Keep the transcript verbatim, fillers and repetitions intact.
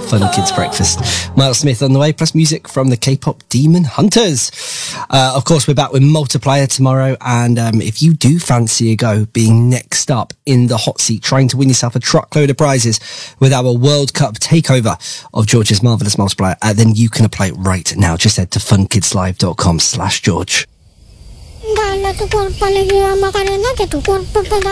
Fun Kids Breakfast. Miles Smith on the way, plus music from the K-pop Demon Hunters. Uh, of course, we're back with Multiplier tomorrow, and um, if you do fancy a go being next up in the hot seat, trying to win yourself a truckload of prizes with our World Cup takeover of George's Marvellous Multiplier, uh, then you can apply right now. Just head to funkidslive.com slash George.